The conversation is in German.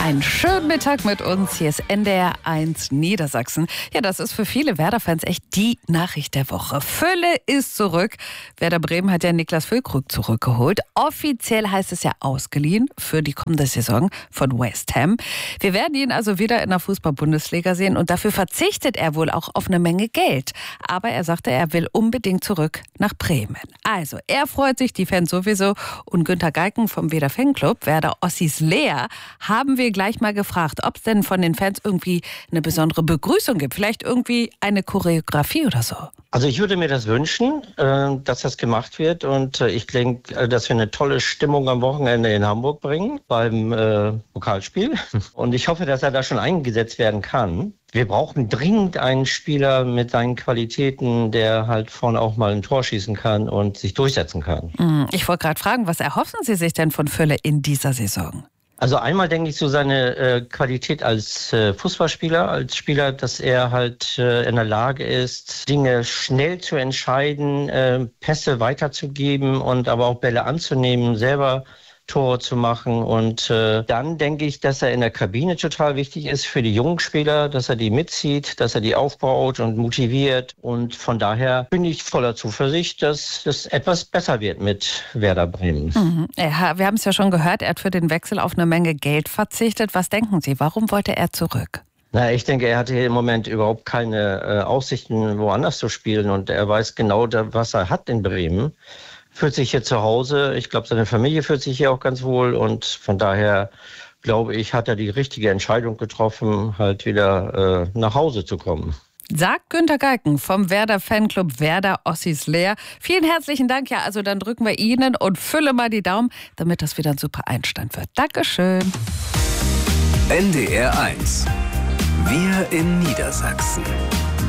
Einen schönen Mittag mit uns. Hier ist NDR 1 Niedersachsen. Ja, das ist für viele Werder-Fans echt die Nachricht der Woche. Fülle ist zurück. Werder Bremen hat ja Niklas Füllkrug zurückgeholt. Offiziell heißt es ja ausgeliehen für die kommende Saison von West Ham. Wir werden ihn also wieder in der Fußball-Bundesliga sehen und dafür verzichtet er wohl auch auf eine Menge Geld. Aber er sagte, er will unbedingt zurück nach Bremen. Also, er freut sich, die Fans sowieso. Und Günter Geiken vom Werder Fanclub, Werder Ossis Leer, haben wir gleich mal gefragt, ob es denn von den Fans irgendwie eine besondere Begrüßung gibt. Vielleicht irgendwie eine Choreografie oder so. Also ich würde mir das wünschen, dass das gemacht wird. Und ich denke, dass wir eine tolle Stimmung am Wochenende in Hamburg bringen beim Pokalspiel. Und ich hoffe, dass er da schon eingesetzt werden kann. Wir brauchen dringend einen Spieler mit seinen Qualitäten, der halt vorne auch mal ein Tor schießen kann und sich durchsetzen kann. Ich wollte gerade fragen, was erhoffen Sie sich denn von Fülle in dieser Saison? Also einmal denke ich so seine Qualität als Fußballspieler, als Spieler, dass er halt in der Lage ist, Dinge schnell zu entscheiden, Pässe weiterzugeben und aber auch Bälle anzunehmen, selber Tore zu machen. Und dann denke ich, dass er in der Kabine total wichtig ist für die jungen Spieler, dass er die mitzieht, dass er die aufbaut und motiviert. Und von daher bin ich voller Zuversicht, dass es etwas besser wird mit Werder Bremen. Ja, wir haben es ja schon gehört, er hat für den Wechsel auf eine Menge Geld verzichtet. Was denken Sie, warum wollte er zurück? Na, ich denke, er hatte hier im Moment überhaupt keine Aussichten, woanders zu spielen. Und er weiß genau, was er hat in Bremen. Fühlt sich hier zu Hause. Ich glaube, seine Familie fühlt sich hier auch ganz wohl. Und von daher, glaube ich, hat er die richtige Entscheidung getroffen, halt wieder nach Hause zu kommen. Sagt Günter Geiken vom Werder Fanclub Werder Ossis Leer. Vielen herzlichen Dank. Ja, also dann drücken wir Ihnen und Fülle mal die Daumen, damit das wieder ein super Einstand wird. Dankeschön. NDR 1. Wir in Niedersachsen.